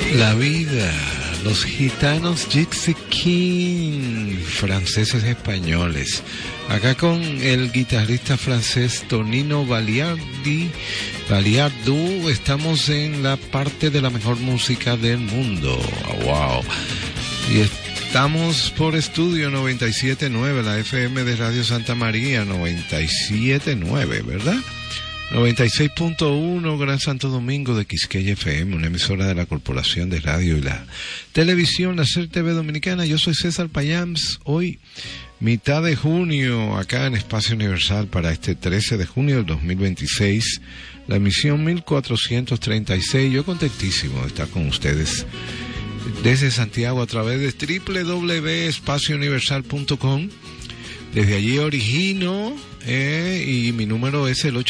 La vida, los gitanos Gypsy King, franceses españoles. Acá con el guitarrista francés Tonino Baliardi, estamos en la parte de la mejor música del mundo. Wow. Y estamos por Estudio 97.9, la FM de Radio Santa María 97.9, ¿verdad? 96.1 Gran Santo Domingo de Quisqueya FM, una emisora de la Corporación de Radio y la Televisión, la SER TV Dominicana. Yo soy César Payams. Hoy, mitad de junio, acá en Espacio Universal para este 13 de junio del 2026, la emisión 1436. Yo contentísimo de estar con ustedes desde Santiago a través de www.espaciouniversal.com. Desde allí origino, y mi número es el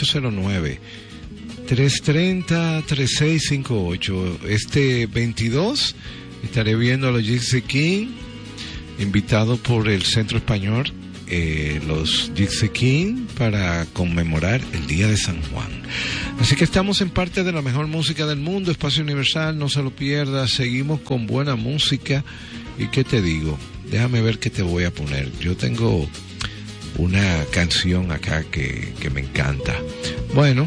809-330-3658. Este 22 estaré viendo a los Gypsy King, invitado por el Centro Español, los Gypsy King, para conmemorar el Día de San Juan. Así que estamos en parte de la mejor música del mundo, Espacio Universal, no se lo pierda. Seguimos con buena música. ¿Y qué te digo? Déjame ver qué te voy a poner. Yo tengo una canción acá que me encanta. Bueno,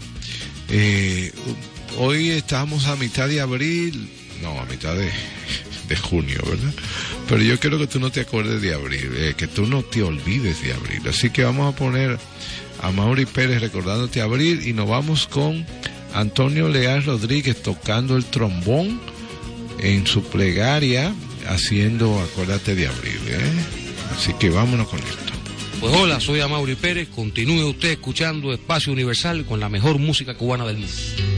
hoy estamos a mitad de abril, no, a mitad de junio, ¿verdad? Pero yo quiero que tú no te acuerdes de abril, que tú no te olvides de abril. Así que vamos a poner a Mauri Pérez recordándote abril, y nos vamos con Antonio Leal Rodríguez tocando el trombón en su plegaria, haciendo Acuérdate de abril, Así que vámonos con esto. Pues hola, soy Amaury Pérez, continúe usted escuchando Espacio Universal con la mejor música cubana del mundo.